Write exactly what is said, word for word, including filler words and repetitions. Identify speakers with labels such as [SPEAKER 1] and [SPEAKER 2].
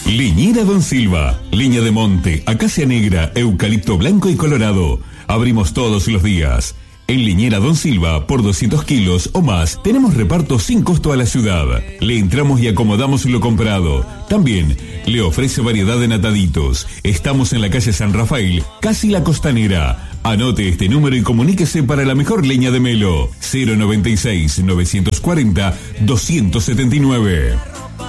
[SPEAKER 1] Leñera Don Silva, leña de monte, acacia negra, eucalipto blanco y colorado. Abrimos todos los días. En Leñera Don Silva, por doscientos kilos o más, tenemos reparto sin costo a la ciudad. Le entramos y acomodamos lo comprado. También le ofrece variedad de nataditos. Estamos en la calle San Rafael, casi la Costanera. Anote este número y comuníquese para la mejor leña de Melo. cero noventa y seis, novecientos cuarenta, doscientos setenta y nueve.